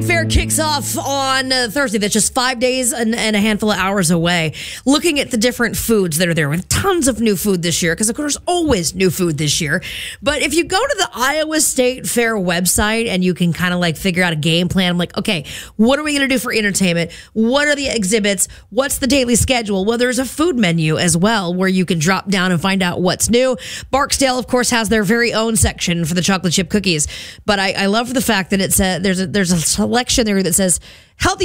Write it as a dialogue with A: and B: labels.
A: Fair kicks off on Thursday. That's just 5 days and a handful of hours away. Looking at the different foods that are there, with tons of new food this year, because of course there's always new food this year. But if you go to the Iowa State Fair website and you can kind of like figure out a game plan, I'm like, okay, what are we going to do for entertainment? What are the exhibits? What's the daily schedule? Well, there's a food menu as well where you can drop down and find out what's new. Barksdale, of course, has their very own section for the chocolate chip cookies. But I love the fact that it's there's a selection there that says healthy